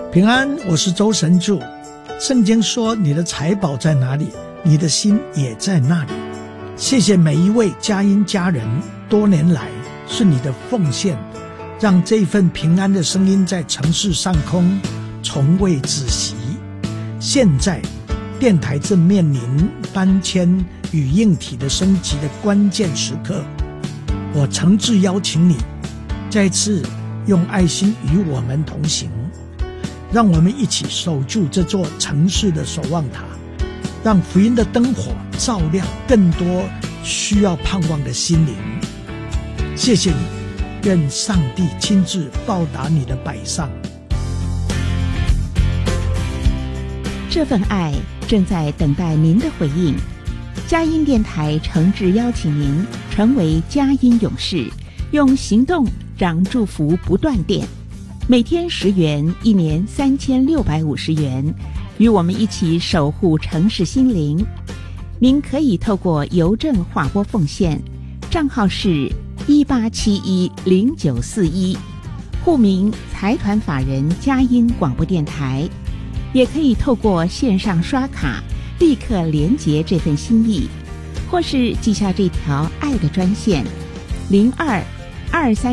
平安，我是周神助。圣经说，你的财宝在哪里，你的心也在那里。谢谢每一位佳音家人，多年来是你的奉献，让这份平安的声音在城市上空从未止息。现在电台正面临搬迁与硬体的升级的关键时刻，我诚挚邀请你再次用爱心与我们同行，让我们一起守住这座城市的守望塔，让福音的灯火照亮更多需要盼望的心灵。谢谢你，愿上帝亲自报答你的摆上。 这份爱正在等待您的回应。佳音电台诚挚邀请您成为佳音勇士，用行动让祝福不断电。每天10元，一年3650元，与我们一起守护城市心灵。您可以透过邮政划拨奉献，账号是18710941，户名财团法人佳音广播电台。也可以透过线上刷卡立刻连结这份心意，或是记下这条爱的专线0223